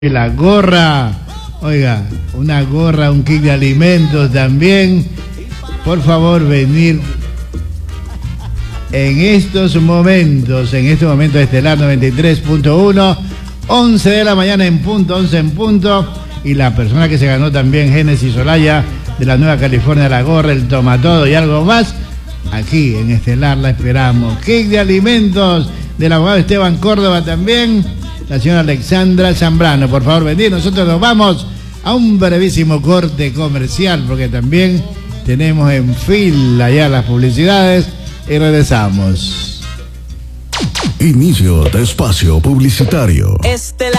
La gorra, oiga, una gorra, un kit de alimentos también. Por favor, venir en estos momentos, Estelar 93.1, 11 de la mañana en punto, 11 en punto. Y la persona que se ganó también, Génesis Olaya, de la Nueva California, la gorra, el toma todo y algo más, aquí en Estelar la esperamos. Kit de alimentos del abogado Esteban Córdoba también. La señora Alexandra Zambrano, por favor, venid. Nosotros nos vamos a un brevísimo corte comercial porque también tenemos en fila ya las publicidades y regresamos. Inicio de espacio publicitario.